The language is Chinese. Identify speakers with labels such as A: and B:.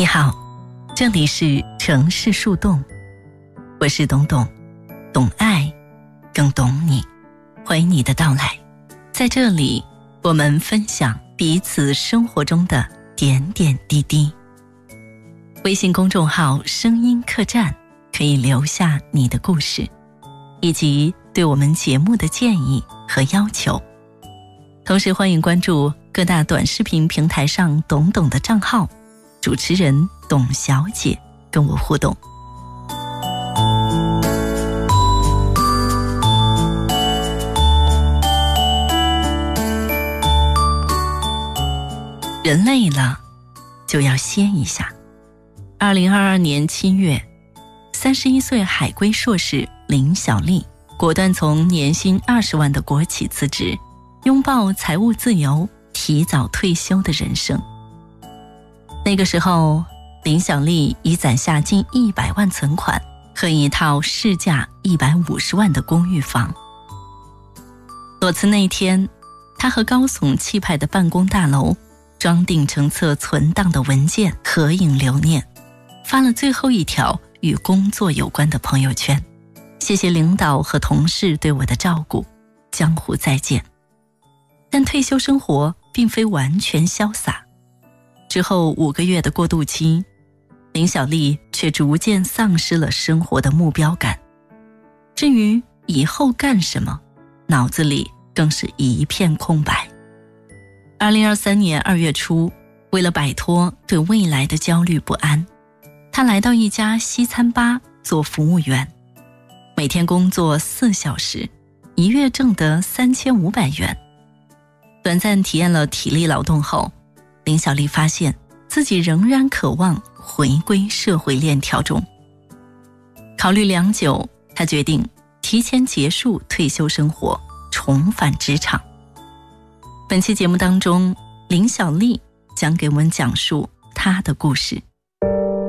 A: 你好，这里是城市树洞，我是董董，懂爱更懂你，欢迎你的到来。在这里我们分享彼此生活中的点点滴滴。微信公众号声音客栈可以留下你的故事，以及对我们节目的建议和要求。同时欢迎关注各大短视频平台上董董的账号，主持人董小姐跟我互动。人累了就要歇一下。2022年7月，31岁海归硕士林小丽果断从年薪20万的国企辞职，拥抱财务自由，提早退休的人生。那个时候，林小丽已攒下近100万存款和一套市价150万的公寓房。裸辞那天，她和高耸气派的办公大楼装订成册存档的文件合影留念，发了最后一条与工作有关的朋友圈：谢谢领导和同事对我的照顾，江湖再见。但退休生活并非完全潇洒，之后5个月的过渡期，林小丽却逐渐丧失了生活的目标感。至于以后干什么，脑子里更是一片空白。2023年2月初，为了摆脱对未来的焦虑不安，她来到一家西餐吧做服务员，每天工作4小时，一月挣得3500元。短暂体验了体力劳动后，林小丽发现自己仍然渴望回归社会链条中。考虑良久，她决定提前结束退休生活，重返职场。本期节目当中，林小丽将给我们讲述她的故事。